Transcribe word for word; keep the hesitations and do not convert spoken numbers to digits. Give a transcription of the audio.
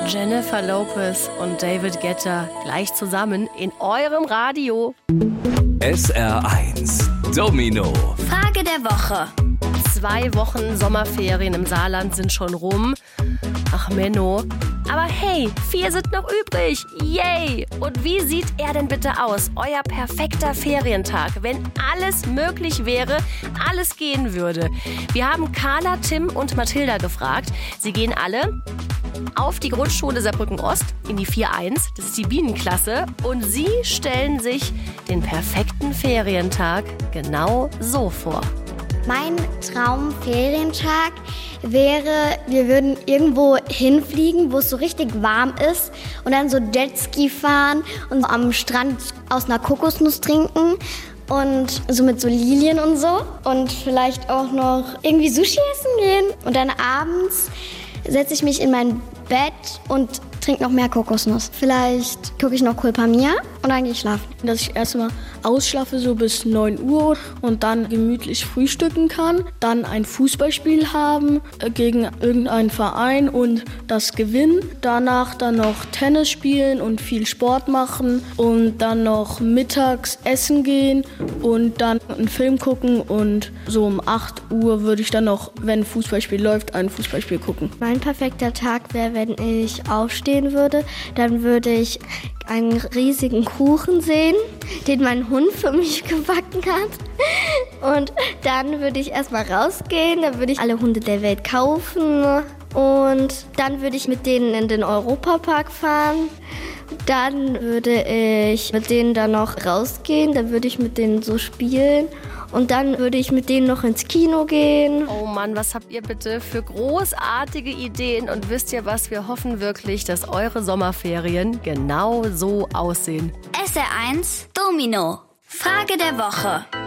Jennifer Lopez und David Guetta gleich zusammen in eurem Radio. S R eins Domino. Frage der Woche. Zwei Wochen Sommerferien im Saarland sind schon rum. Ach Menno. Aber hey, vier sind noch übrig. Yay! Und wie sieht er denn bitte aus? Euer perfekter Ferientag, wenn alles möglich wäre, alles gehen würde. Wir haben Carla, Tim und Mathilda gefragt. Sie gehen alle auf die Grundschule Saarbrücken Ost in die vier eins. Das ist die Bienenklasse. Und sie stellen sich den perfekten Ferientag genau so vor. Mein Traumferientag wäre, wir würden irgendwo hinfliegen, wo es so richtig warm ist und dann so Jetski fahren und am Strand aus einer Kokosnuss trinken und so mit so Lilien und so und vielleicht auch noch irgendwie Sushi essen gehen. Und dann abends setze ich mich in mein Bett und trinke noch mehr Kokosnuss. Vielleicht gucke ich noch Culpa Mia und dann gehe ich schlafen. Dass ich erstmal ausschlafe so bis neun Uhr und dann gemütlich frühstücken kann. Dann ein Fußballspiel haben gegen irgendeinen Verein und das gewinnen. Danach dann noch Tennis spielen und viel Sport machen. Und dann noch mittags essen gehen und dann einen Film gucken. Und so um acht Uhr würde ich dann noch, wenn ein Fußballspiel läuft, ein Fußballspiel gucken. Mein perfekter Tag wäre, wenn ich aufstehen würde. Dann würde ich einen riesigen Kuchen sehen, den mein Hund für mich gebacken hat. Und dann würde ich erstmal rausgehen, dann würde ich alle Hunde der Welt kaufen und dann würde ich mit denen in den Europapark fahren. Dann würde ich mit denen dann noch rausgehen, dann würde ich mit denen so spielen. Und dann würde ich mit denen noch ins Kino gehen. Oh Mann, was habt ihr bitte für großartige Ideen? Und wisst ihr was, wir hoffen wirklich, dass eure Sommerferien genau so aussehen. S R eins Domino. Frage der Woche.